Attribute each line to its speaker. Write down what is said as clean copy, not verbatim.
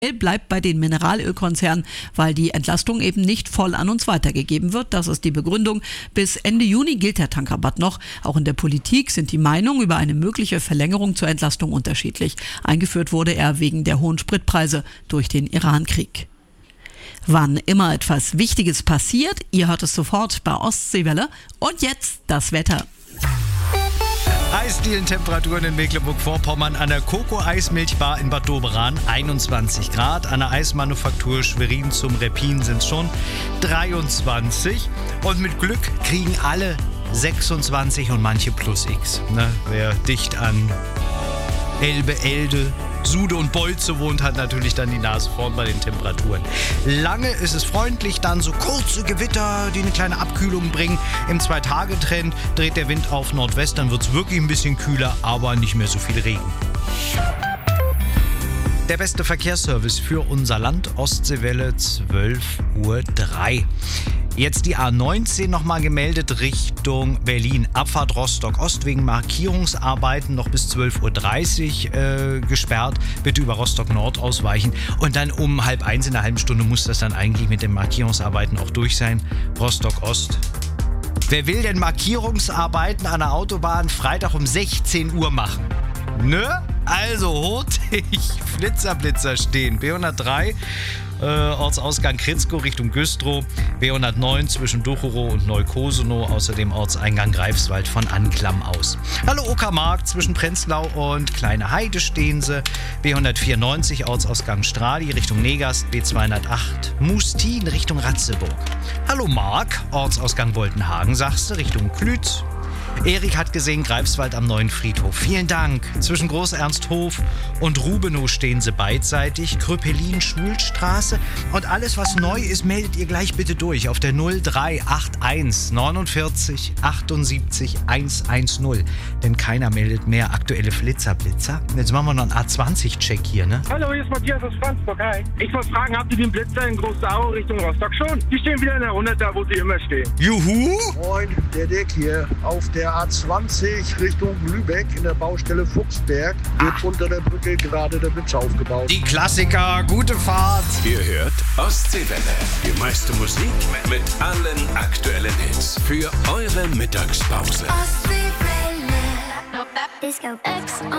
Speaker 1: bleibt bei den Mineralölkonzernen, weil die Entlastung eben nicht voll an uns weitergegeben wird. Das ist die Begründung. Bis Ende Juni gilt der Tankrabatt noch. Auch in der Politik sind die Meinungen über eine mögliche Verlängerung zur Entlastung unterschiedlich. Eingeführt wurde er wegen der hohen Spritpreise durch den Iran-Krieg. Wann immer etwas Wichtiges passiert, ihr hört es sofort bei Ostseewelle. Und jetzt das Wetter.
Speaker 2: Eisdielentemperaturen in Mecklenburg-Vorpommern an der Coco-Eismilchbar in Bad Doberan 21 Grad. An der Eismanufaktur Schwerin zum Reppin sind es schon 23. Und mit Glück kriegen alle 26 und manche plus X. Ne? Wer dicht an Elbe, Elde, Sude und Bolze wohnt, hat natürlich dann die Nase vorn bei den Temperaturen. Lange ist es freundlich, dann so kurze Gewitter, die eine kleine Abkühlung bringen. Im 2-Tage-Trend dreht der Wind auf Nordwest, dann wird es wirklich ein bisschen kühler, aber nicht mehr so viel Regen. Der beste Verkehrsservice für unser Land, Ostseewelle 12:03 Uhr. Jetzt die A19 nochmal gemeldet Richtung Berlin. Abfahrt Rostock-Ost wegen Markierungsarbeiten noch bis 12:30 Uhr gesperrt. Bitte über Rostock-Nord ausweichen. Und dann um 12:30 in einer halben Stunde muss das dann eigentlich mit den Markierungsarbeiten auch durch sein. Rostock-Ost. Wer will denn Markierungsarbeiten an der Autobahn Freitag um 16 Uhr machen? Ne? Also hurtig, Flitzer stehen. B103, Ortsausgang Kritzkow Richtung Güstrow. B109 zwischen Ducherow und Neukosenow. Außerdem Ortseingang Greifswald von Anklam aus. Hallo Uckermark, zwischen Prenzlau und Kleine Heide stehen sie. B194 Ortsausgang Strali Richtung Negast. B208 Mustin Richtung Ratzeburg. Hallo Mark, Ortsausgang Woltenhagen, sagst du, Richtung Klütz. Erik hat gesehen, Greifswald am neuen Friedhof. Vielen Dank. Zwischen Groß-Ernsthof und Rubenow stehen sie beidseitig. Kröpelin-Schulstraße. Und alles, was neu ist, meldet ihr gleich bitte durch auf der 0381 49 78 110. Denn keiner meldet mehr aktuelle Flitzer. Jetzt machen wir noch einen A20-Check hier, ne?
Speaker 3: Hallo, hier ist Matthias aus Franzburg. Hi. Ich wollte fragen, habt ihr den Blitzer in Groß-Sau Richtung Rostock schon? Die stehen wieder in der 100, da wo sie immer stehen.
Speaker 2: Juhu!
Speaker 4: Moin, der Dick hier. Auf der A20 Richtung Lübeck in der Baustelle Fuchsberg wird unter der Brücke gerade der Witz aufgebaut.
Speaker 2: Die Klassiker, gute Fahrt!
Speaker 5: Ihr hört Ostseewelle. Die meiste Musik mit allen aktuellen Hits für eure Mittagspause.
Speaker 6: Ostseewelle. Disco X.